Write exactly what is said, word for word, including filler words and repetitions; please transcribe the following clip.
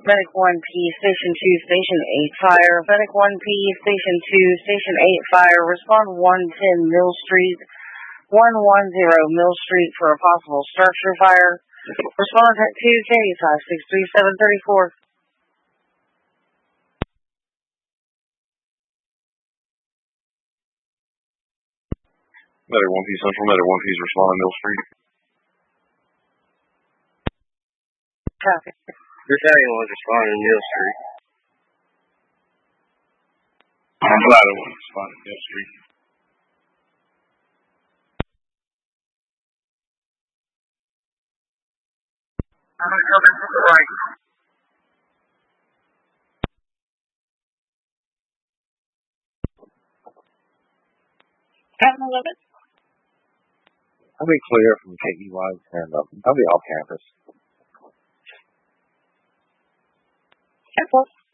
Medic one P, Station two, Station eight, fire. Medic one P, Station two, Station eight, fire. Respond one ten Mill Street, one one zero Mill Street for a possible structure fire. Respond at two K, five six three seven three four. Medic one P Central, Medic one P is responding Mill Street. Copy. Battalion one responding Mill Street. Battalion one responding Mill Street. I'm coming from the right. Pattern eleven. I'll be clear from K E Y and uh, I'll be off campus. Careful.